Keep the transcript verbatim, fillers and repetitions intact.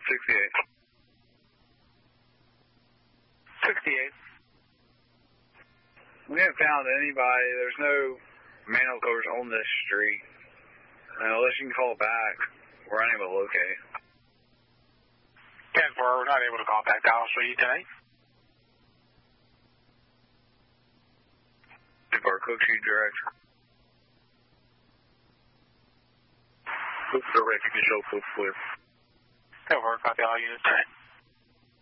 sixty-eight. sixty-eight. We haven't found anybody. There's no manhole covers on this street. Uh, unless you can call back, we're unable to locate. ten four, we're not able to call back Dallas for you tonight. ten four, Cook Street Direct. Cook Direct, you can show Cook clear. ten four, copy all units tonight.